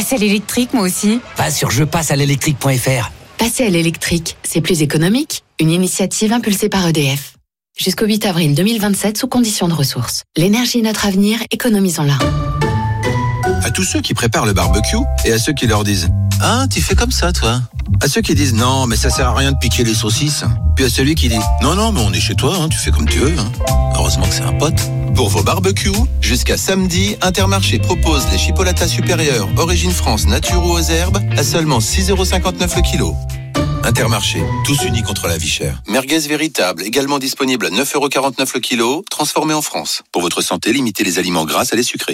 passer à l'électrique, moi aussi. Va sur jepassealélectrique.fr. Passer à l'électrique, c'est plus économique. Une initiative impulsée par EDF. Jusqu'au 8 avril 2027, sous conditions de ressources. L'énergie est notre avenir, économisons-la. À tous ceux qui préparent le barbecue et à ceux qui leur disent « Ah, tu fais comme ça, toi ?» À ceux qui disent « Non, mais ça sert à rien de piquer les saucisses ». Puis à celui qui dit « Non, mais on est chez toi, hein, tu fais comme tu veux. Hein. » Heureusement que c'est un pote. Pour vos barbecues, jusqu'à samedi, Intermarché propose les chipolatas supérieures Origine France nature ou aux herbes à seulement 6,59€ le kilo. Intermarché, tous unis contre la vie chère. Merguez véritable, également disponible à 9,49€ le kilo, transformé en France. Pour votre santé, limitez les aliments gras à les sucrés.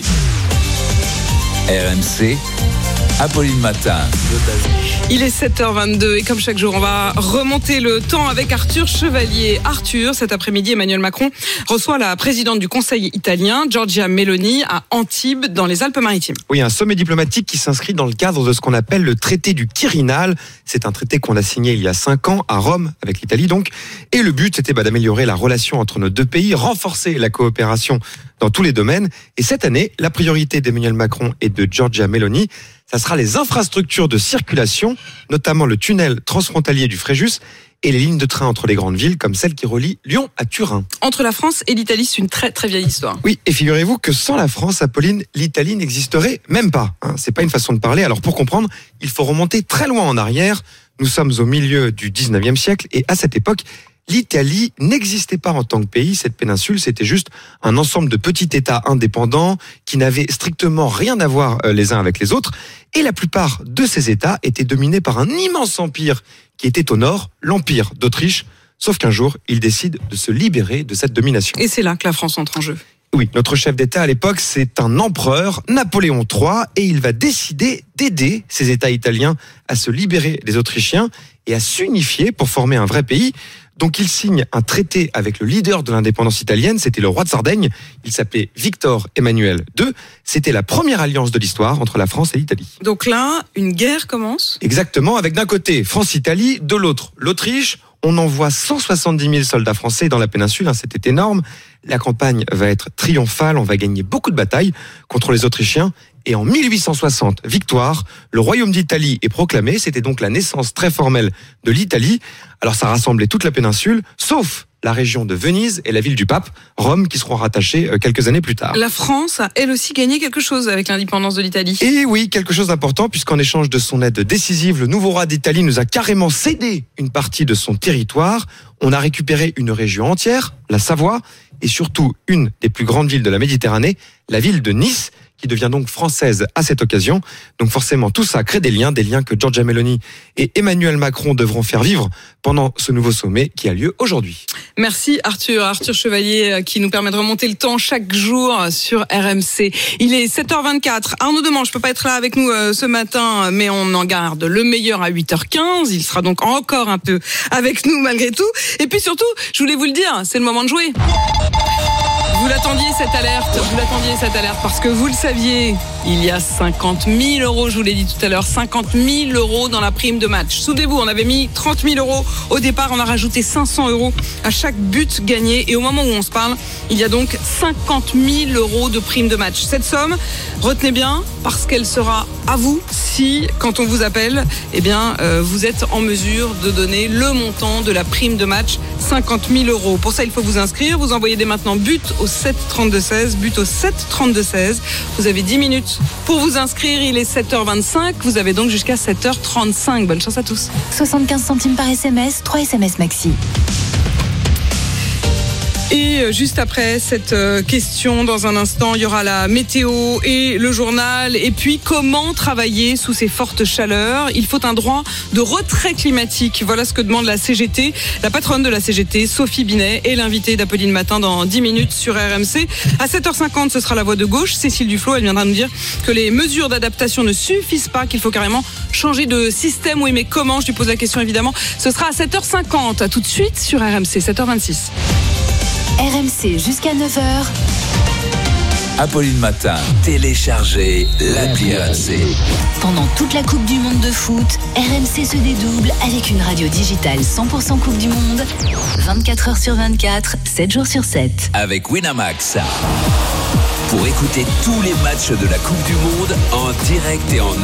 RMC, Apolline Matin. Il est 7h22 et comme chaque jour, on va remonter le temps avec Arthur Chevalier. Arthur, cet après-midi, Emmanuel Macron reçoit la présidente du Conseil italien, Giorgia Meloni, à Antibes, dans les Alpes-Maritimes. Oui, un sommet diplomatique qui s'inscrit dans le cadre de ce qu'on appelle le traité du Quirinal. C'est un traité qu'on a signé il y a 5 ans à Rome, avec l'Italie donc. Et le but, c'était d'améliorer la relation entre nos deux pays, renforcer la coopération dans tous les domaines. Et cette année, la priorité d'Emmanuel Macron et de Giorgia Meloni, ça sera les infrastructures de circulation, notamment le tunnel transfrontalier du Fréjus et les lignes de train entre les grandes villes, comme celle qui relie Lyon à Turin. Entre la France et l'Italie, c'est une très très vieille histoire. Oui, et figurez-vous que sans la France, Apolline, l'Italie n'existerait même pas. C'est pas une façon de parler. Alors pour comprendre, il faut remonter très loin en arrière. Nous sommes au milieu du 19e siècle et à cette époque, l'Italie n'existait pas en tant que pays. Cette péninsule, c'était juste un ensemble de petits États indépendants qui n'avaient strictement rien à voir les uns avec les autres. Et la plupart de ces États étaient dominés par un immense empire qui était au nord, l'Empire d'Autriche. Sauf qu'un jour, ils décident de se libérer de cette domination. Et c'est là que la France entre en jeu. Oui, notre chef d'État à l'époque, c'est un empereur, Napoléon III, et il va décider d'aider ces États italiens à se libérer des Autrichiens et à s'unifier pour former un vrai pays. Donc il signe un traité avec le leader de l'indépendance italienne, c'était le roi de Sardaigne, il s'appelait Victor Emmanuel II, c'était la première alliance de l'histoire entre la France et l'Italie. Donc là, une guerre commence ? Exactement, avec d'un côté France-Italie, de l'autre l'Autriche. On envoie 170 000 soldats français dans la péninsule, c'était énorme. La campagne va être triomphale, on va gagner beaucoup de batailles contre les Autrichiens. Et en 1860, victoire, le royaume d'Italie est proclamé. C'était donc la naissance très formelle de l'Italie. Alors ça rassemblait toute la péninsule, sauf la région de Venise et la ville du pape, Rome, qui seront rattachées quelques années plus tard. La France a elle aussi gagné quelque chose avec l'indépendance de l'Italie. Et oui, quelque chose d'important, puisqu'en échange de son aide décisive, le nouveau roi d'Italie nous a carrément cédé une partie de son territoire. On a récupéré une région entière, la Savoie, et surtout une des plus grandes villes de la Méditerranée, la ville de Nice, qui devient donc française à cette occasion. Donc forcément, tout ça crée des liens que Giorgia Meloni et Emmanuel Macron devront faire vivre pendant ce nouveau sommet qui a lieu aujourd'hui. Merci Arthur Chevalier qui nous permet de remonter le temps chaque jour sur RMC. Il est 7h24. Arnaud Demange peut pas être là avec nous ce matin, mais on en garde le meilleur à 8h15. Il sera donc encore un peu avec nous malgré tout. Et puis surtout, je voulais vous le dire, c'est le moment de jouer. Vous l'attendiez cette alerte parce que vous le saviez, il y a 50 000 euros, je vous l'ai dit tout à l'heure, 50 000 euros dans la prime de match. Souvenez-vous, on avait mis 30 000 euros au départ, on a rajouté 500 euros à chaque but gagné. Et au moment où on se parle, il y a donc 50 000 euros de prime de match. Cette somme, retenez bien, parce qu'elle sera à vous si, quand on vous appelle, vous êtes en mesure de donner le montant de la prime de match, 50 000 euros. Pour ça, il faut vous inscrire. Vous envoyez dès maintenant but au 7 32 16, but au 7 32 16. Vous avez 10 minutes pour vous inscrire. Il est 7h25. Vous avez donc jusqu'à 7h35. Bonne chance à tous. 75 centimes par SMS, 3 SMS maxi. Et juste après cette question, dans un instant, il y aura la météo et le journal. Et puis, comment travailler sous ces fortes chaleurs ? Il faut un droit de retrait climatique. Voilà ce que demande la CGT. La patronne de la CGT, Sophie Binet, est l'invitée d'Apolline Matin dans 10 minutes sur RMC. À 7h50, ce sera la voix de gauche, Cécile Duflot. Elle viendra nous dire que les mesures d'adaptation ne suffisent pas, qu'il faut carrément changer de système. Oui, mais comment ? Je lui pose la question, évidemment. Ce sera à 7h50. À tout de suite sur RMC, 7h26. RMC jusqu'à 9h. Apolline Matin, téléchargez l'appli RMC. Pendant toute la Coupe du Monde de foot, RMC se dédouble avec une radio digitale 100% Coupe du Monde, 24 heures sur 24, 7 jours sur 7. Avec Winamax. Pour écouter tous les matchs de la Coupe du Monde en direct et en